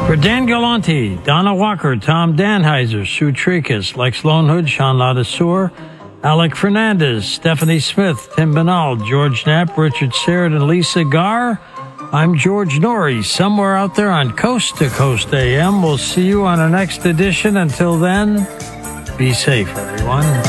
For Dan Galante, Donna Walker, Tom Danheiser, Sue Tricus, Lex Lonehood, Sean Ladisseur, Alec Fernandez, Stephanie Smith, Tim Banal, George Knapp, Richard Serrett, and Lisa Garr, I'm George Norrie, somewhere out there on Coast to Coast AM. We'll see you on our next edition. Until then, be safe, everyone.